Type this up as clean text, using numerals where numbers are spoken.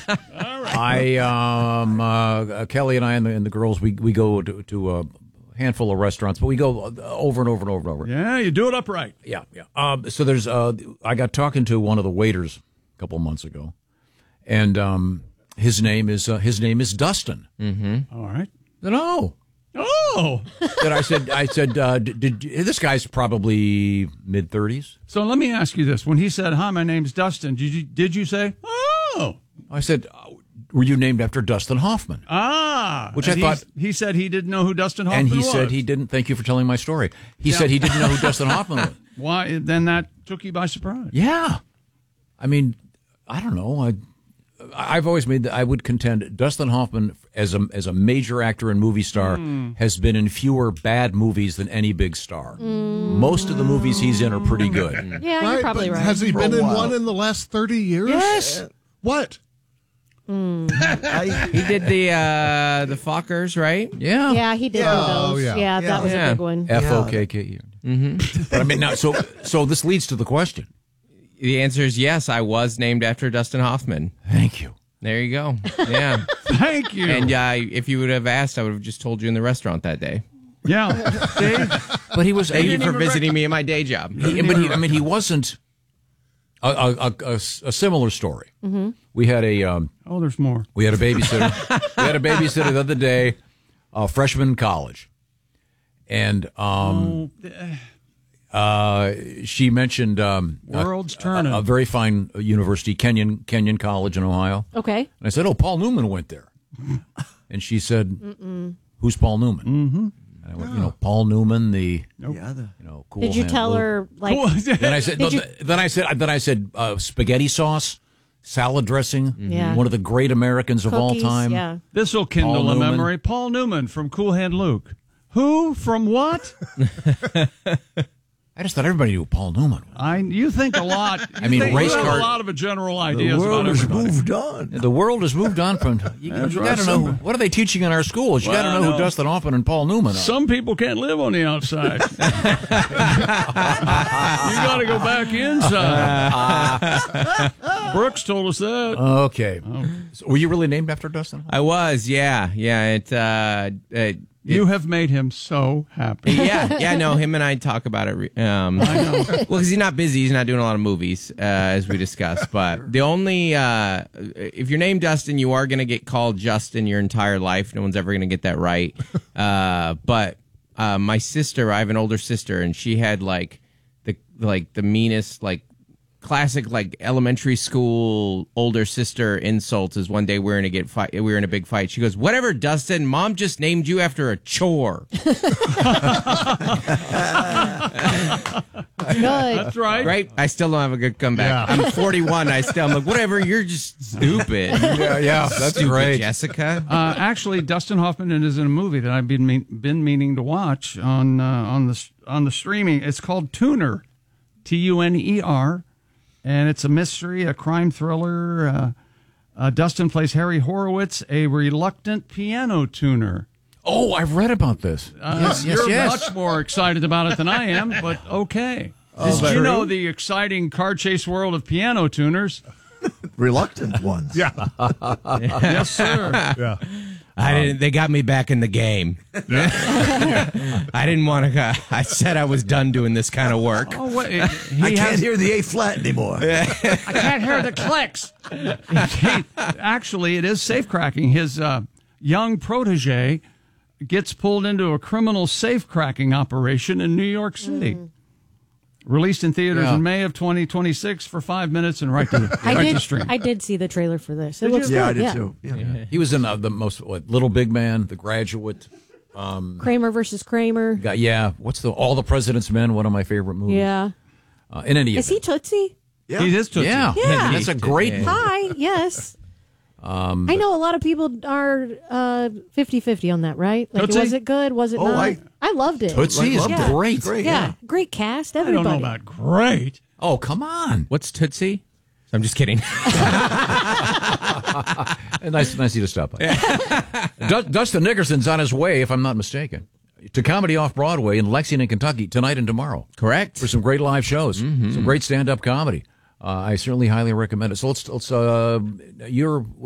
Kelly and I and the girls, we go to a handful of restaurants, but we go over and over and over and over. Yeah, you do it upright. Yeah. So there's I got talking to one of the waiters a couple of months ago, and his name is Dustin. Mm-hmm. All right. No. Oh. And I said, did this guy's probably mid-30s? So let me ask you this: when he said, "Hi, my name's Dustin," did you say, "Oh"? I said, were you named after Dustin Hoffman? Which I thought he said he didn't know who Dustin Hoffman was. And he said he didn't. Thank you for telling my story. He said he didn't know who Dustin Hoffman was. Why? Then that took you by surprise. Yeah. I mean, I don't know. I've always made I would contend Dustin Hoffman as a major actor and movie star has been in fewer bad movies than any big star. Most of the movies he's in are pretty good. Yeah, you're probably right. Has he been in one in the last 30 years? Yes. What? He did the Fockers, right? Yeah. Yeah, he did all those. Yeah, that was a big one. F-O-K-K-E. Mm-hmm. But I mean, now, so this leads to the question. The answer is yes. I was named after Dustin Hoffman. Thank you. There you go. Yeah. Thank you. And if you would have asked, I would have just told you in the restaurant that day. Yeah. See? But he was. Thank you for visiting me in my day job. He wasn't. A similar story. Mm-hmm. We had there's more. We had a babysitter. We had a babysitter the other day, freshman in college, and she mentioned World's turning. a very fine university, Kenyon College in Ohio. Okay. And I said, "Oh, Paul Newman went there," and she said, "Who's Paul Newman?" Mm-hmm. And I went, Paul Newman, cool. Did you tell her Then I said, then I said, spaghetti sauce, salad dressing. Yeah. One of the great Americans of all time. Yeah. This will kindle Paul a Newman. memory. Paul Newman from Cool Hand Luke. Who? From what? I just thought everybody knew who Paul Newman was. You think a lot. You race have car. a lot of general ideas The world about has everybody. moved on. The world has moved on from. You got to know what are they teaching in our schools. You got to know who Dustin Hoffman and Paul Newman are. Some people can't live on the outside. You got to go back inside. Brooks told us that. Okay. So were you really named after Dustin? I was, yeah. You have made him so happy. No, him and I talk about it. I know. Well, because he's not busy. He's not doing a lot of movies, as we discussed. But the only, if you're named Dustin, you are going to get called Justin your entire life. No one's ever going to get that right. But my sister, I have an older sister, and she had the meanest, classic elementary school older sister insults is one day we were in a big fight. She goes, "Whatever, Dustin, Mom just named you after a chore." Good. That's right. Right? I still don't have a good comeback. Yeah. I'm 41. I'm like, whatever, you're just stupid. Yeah, that's Stupid, great. Jessica. Actually, Dustin Hoffman is in a movie that I've been meaning to watch on the streaming. It's called Tuner, Tuner. And it's a mystery, a crime thriller. Dustin plays Harry Horowitz, a reluctant piano tuner. Oh, I've read about this. You're much more excited about it than I am, but okay. Did you know the exciting car chase world of piano tuners? Reluctant ones. Yeah. Yes, sir. Yeah. They got me back in the game. I didn't want to. I said I was done doing this kind of work. Oh, wait. I can't hear the A flat anymore. I can't hear the clicks. Actually, it is safe cracking. His young protege gets pulled into a criminal safe cracking operation in New York City. Released in theaters in May of 2026 for 5 minutes and right to stream. I did see the trailer for this. It looks Yeah, I good. did too. Yeah. He was in the most Little Big Man, The Graduate. Kramer versus Kramer. What's All the President's Men? One of my favorite movies. Yeah. In any Is he event. Tootsie? Yeah. He is Tootsie. Yeah, Yeah. that's a great movie. Hi. Yes. I know a lot of people are 50-50 on that, right? Tootsie? Was it good? Was it not? I loved it. Tootsie is Yeah. great. Great. Yeah. Great cast. I Everybody. don't know about great. Oh, come on. What's Tootsie? I'm just kidding. Nice of you to stop by. Dustin Nickerson's on his way, if I'm not mistaken, to Comedy Off-Broadway in Lexington, Kentucky, tonight and tomorrow. Correct. For some great live shows, some great stand-up comedy. I certainly highly recommend it. So let's you're